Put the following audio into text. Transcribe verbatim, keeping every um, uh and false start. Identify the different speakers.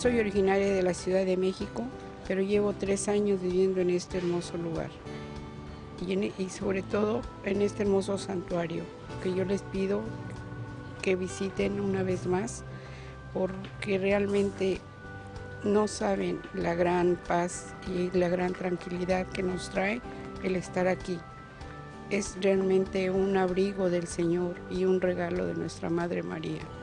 Speaker 1: soy originaria de la Ciudad de México, pero llevo tres años viviendo en este hermoso lugar y, en, y sobre todo en este hermoso santuario, que yo les pido que visiten una vez más, porque realmente no saben la gran paz y la gran tranquilidad que nos trae el estar aquí. Es realmente un abrigo del Señor y un regalo de nuestra Madre María.